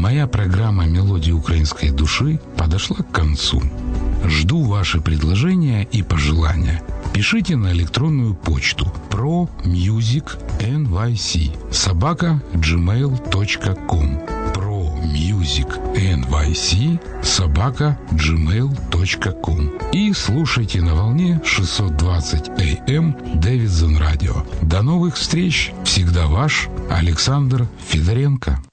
Моя программа «Мелодии украинской души» подошла к концу. Жду ваши предложения и пожелания. Пишите на электронную почту promusicnyc@gmail.com promusicnyc@gmail.com и слушайте на волне 620 AM Davidson Radio. До новых встреч! Всегда ваш Александр Федоренко.